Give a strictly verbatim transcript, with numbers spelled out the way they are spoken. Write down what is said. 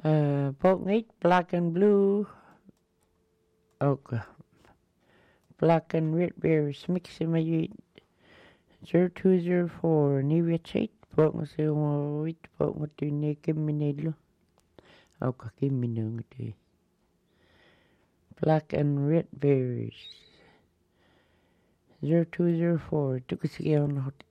Uh, Poke eight, black and blue. Okay. Black and red berries mixing my eat. zero two zero four, Nivea eight. Poke zero eight, poke to make me needle. Okay, give me no. Black and red berries. zero two zero four, took a ski on hot